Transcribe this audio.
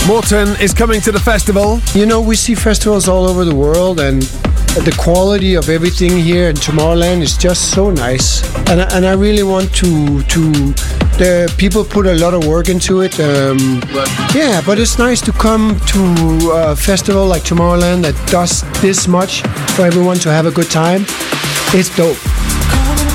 Morten is coming to the festival. You know, we see festivals all over the world, and the quality of everything here in Tomorrowland is just so nice. And I really want to the people put a lot of work into it. Yeah, but it's nice to come to a festival like Tomorrowland that does this much for everyone to have a good time. It's dope.